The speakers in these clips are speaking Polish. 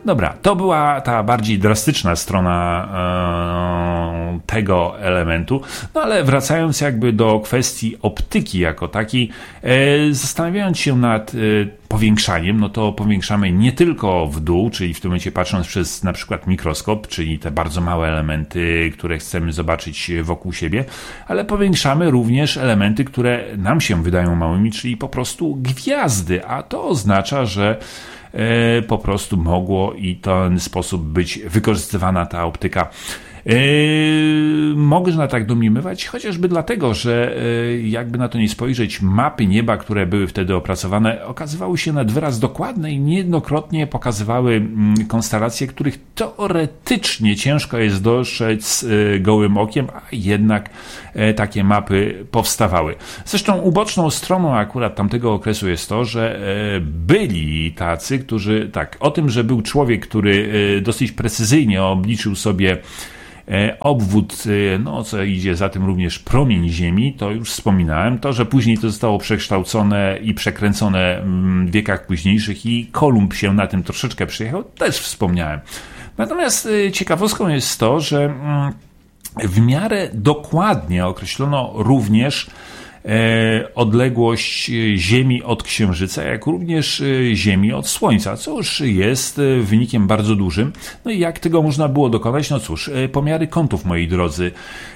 Dobra, to była ta bardziej drastyczna strona tego elementu, no ale wracając jakby do kwestii optyki jako takiej, zastanawiając się nad powiększaniem, no to powiększamy nie tylko w dół, czyli w tym momencie patrząc przez na przykład mikroskop, czyli te bardzo małe elementy, które chcemy zobaczyć wokół siebie, ale powiększamy również elementy, które nam się wydają małymi, czyli po prostu gwiazdy, a to oznacza, że po prostu mogło i w ten sposób być wykorzystywana ta optyka. Można tak domniemywać, chociażby dlatego, że jakby na to nie spojrzeć, mapy nieba, które były wtedy opracowane, okazywały się nad wyraz dokładne i niejednokrotnie pokazywały konstelacje, których teoretycznie ciężko jest dostrzec gołym okiem, a jednak takie mapy powstawały. Zresztą uboczną stroną akurat tamtego okresu jest to, że byli tacy, którzy o tym, że był człowiek, który dosyć precyzyjnie obliczył sobie obwód, no co idzie za tym również promień Ziemi, to już wspominałem. To, że później to zostało przekształcone i przekręcone w wiekach późniejszych i Kolumb się na tym troszeczkę przyjechał, też wspomniałem. Natomiast ciekawostką jest to, że w miarę dokładnie określono również odległość Ziemi od Księżyca, jak również Ziemi od Słońca, co już jest wynikiem bardzo dużym. No i jak tego można było dokonać? No cóż, pomiary kątów, moi drodzy.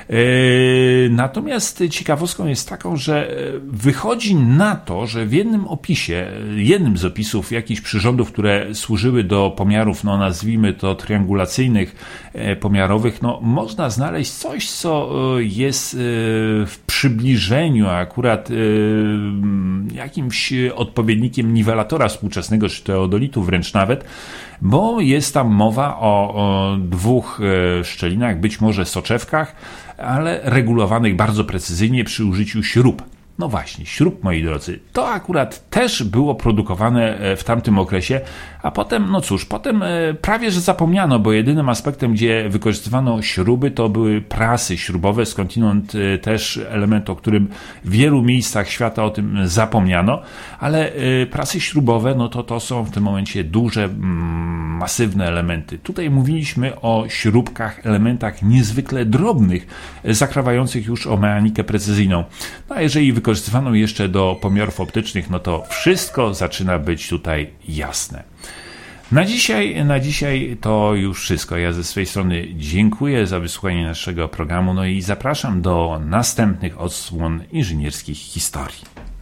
Natomiast ciekawostką jest taką, że wychodzi na to, że w jednym z opisów jakichś przyrządów, które służyły do pomiarów, no nazwijmy to triangulacyjnych, pomiarowych, no można znaleźć coś, co jest w przybliżeniu akurat jakimś odpowiednikiem niwelatora współczesnego, czy teodolitu wręcz nawet, bo jest tam mowa o dwóch szczelinach, być może soczewkach, ale regulowanych bardzo precyzyjnie przy użyciu śrub. No właśnie, śrub, moi drodzy, to akurat też było produkowane w tamtym okresie, a potem, no cóż, potem prawie że zapomniano, bo jedynym aspektem, gdzie wykorzystywano śruby, to były prasy śrubowe, skądinąd też element, o którym w wielu miejscach świata o tym zapomniano, ale prasy śrubowe, no to są w tym momencie duże, masywne elementy. Tutaj mówiliśmy o śrubkach, elementach niezwykle drobnych, zakrawających już o mechanikę precyzyjną. No a jeżeli wykorzystywano jeszcze do pomiarów optycznych, no to wszystko zaczyna być tutaj jasne. Na dzisiaj to już wszystko. Ja ze swojej strony dziękuję za wysłuchanie naszego programu, no i zapraszam do następnych odsłon inżynierskich historii.